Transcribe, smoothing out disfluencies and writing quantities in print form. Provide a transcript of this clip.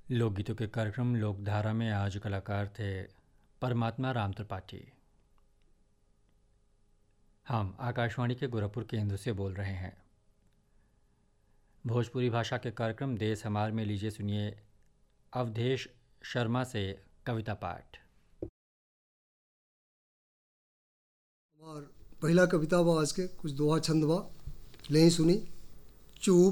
लोकगीतों के कार्यक्रम लोकधारा में आज कलाकार थे परमात्मा राम त्रिपाठी। हम आकाशवाणी के गोरखपुर केंद्र से बोल रहे हैं। भोजपुरी भाषा के कार्यक्रम देश हमार में लीजिए सुनिए अवधेश शर्मा से कविता पाठ। हमार पहला कविता बा आज के कुछ दोहा छंद बा ले ही सुनी। चुप